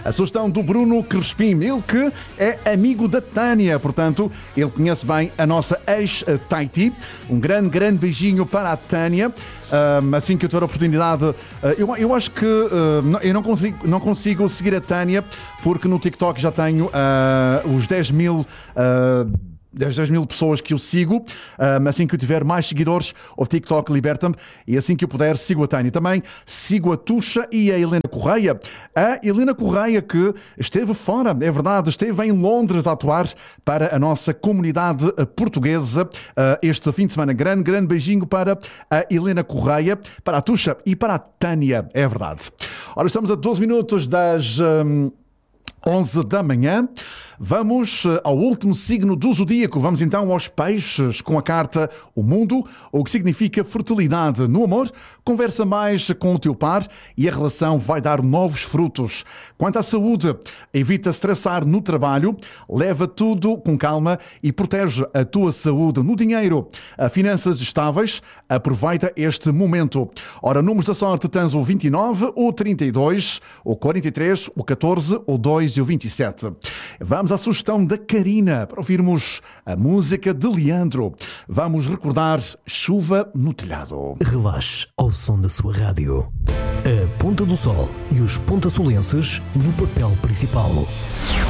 A sugestão do Bruno Crespim, ele que é amigo da Tânia, portanto, ele conhece bem a nossa ex-Taiti. Um grande beijinho para a Tânia. Assim que eu tiver a oportunidade, eu acho que eu não consigo seguir a Tânia, porque no TikTok já tenho os 10 mil pessoas que eu sigo. Assim que eu tiver mais seguidores, o TikTok liberta-me, e assim que eu puder, sigo a Tânia. Também sigo a Tuxa e a Helena Correia. A Helena Correia, que esteve fora, é verdade, esteve em Londres a atuar para a nossa comunidade portuguesa este fim de semana. Grande beijinho para a Helena Correia, para a Tuxa e para a Tânia, é verdade. Ora, estamos a 12 minutos das 11 da manhã. Vamos ao último signo do zodíaco. Vamos então aos peixes, com a carta O Mundo, o que significa fertilidade no amor. Conversa mais com o teu par e a relação vai dar novos frutos. Quanto à saúde, evita estressar no trabalho, leva tudo com calma e protege a tua saúde. No dinheiro, finanças estáveis, aproveita este momento. Ora, números da sorte tens o 29, o 32, o 43, o 14, o 2 e o 27. Vamos à sugestão da Karina para ouvirmos a música de Leandro. Vamos recordar Chuva no Telhado. Relaxe ao som da sua rádio. A Ponta do Sol e os pontasolenses no papel principal.